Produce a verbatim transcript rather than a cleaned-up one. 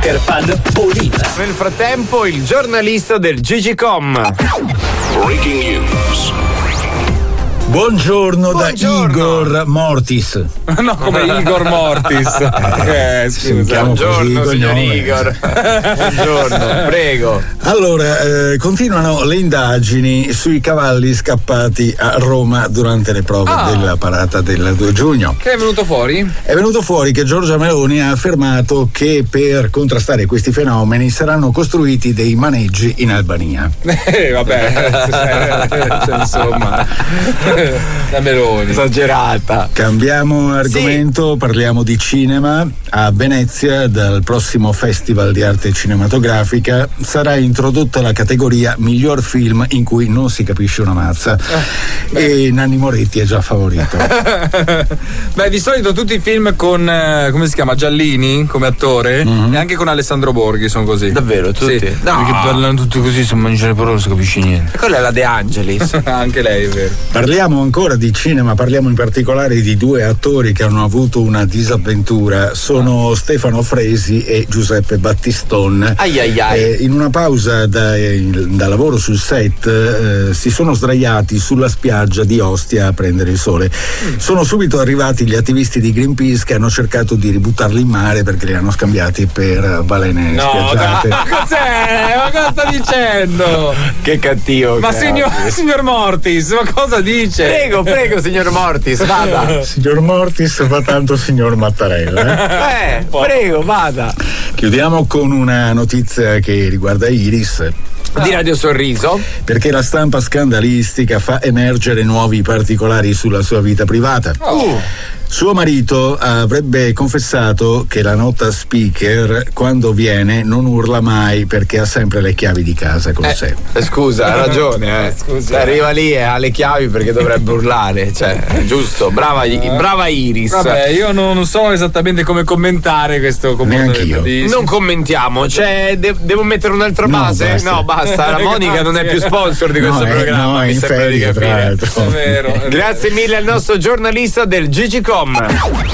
Peter Pan Bolin. Nel frattempo il giornalista del G G Com. Breaking news. Buongiorno, Buongiorno. da Igor Mortis. No, come Igor Mortis. Eh, scusa. Buongiorno, così, signor cognome. Igor. Buongiorno, prego. Allora, eh, continuano le indagini sui cavalli scappati a Roma durante le prove Ah. della parata del due giugno. Che è venuto fuori? È venuto fuori che Giorgia Meloni ha affermato che per contrastare questi fenomeni saranno costruiti dei maneggi in Albania. Eh, vabbè, cioè, insomma, la Meloni. Esagerata. Cambiamo argomento, parliamo di cinema. A Venezia, dal prossimo Festival di Arte Cinematografica, sarà introdotta la categoria miglior film in cui non si capisce una mazza. E Nanni Moretti è già favorito. Beh, di solito tutti i film con, eh, come si chiama, Giallini come attore, Mhm. e anche con Alessandro Borghi sono così. Davvero, tutti? Sì, No. perché parlano tutti così, se mangiare parole non si capisce niente. E quella è la De Angelis. Anche lei è vero. Parliamo ancora di cinema, parliamo in particolare di due attori che hanno avuto una disavventura. Sono Stefano Fresi e Giuseppe Battiston. Ai ai ai. Eh, in una pausa da, da lavoro sul set eh, si sono sdraiati sulla spiaggia di Ostia a prendere il sole. Sono subito arrivati gli attivisti di Greenpeace che hanno cercato di ributtarli in mare perché li hanno scambiati per balene spiaggiate. Ma cos'è? Ma cosa sta dicendo? Che cattivo. Ma che signor, è. signor Mortis, ma cosa dice? Prego, prego, signor Mortis, vada. Signor Mortis fa tanto signor Mattarella. Eh? Eh, prego, vada. Chiudiamo con una notizia che riguarda Iris. Di Radio Sorriso. Perché la stampa scandalistica fa emergere nuovi particolari sulla sua vita privata. Uh. Suo marito avrebbe confessato che la nota speaker, quando viene, non urla mai perché ha sempre le chiavi di casa con Eh, sé. eh, scusa, ha ragione, eh. Scusa. Arriva lì e ha le chiavi perché dovrebbe urlare. Cioè, è giusto, brava, brava Iris. Vabbè, io non, non so esattamente come commentare questo comportamento. Neanch'io. di- Non commentiamo, cioè, de- devo mettere un'altra No, base? basta. No, basta. La Monica non è più sponsor di questo No, è- programma. no, è mi in sembra di ferie, tra capire. l'altro. È vero. Grazie mille al nostro giornalista del G G Com.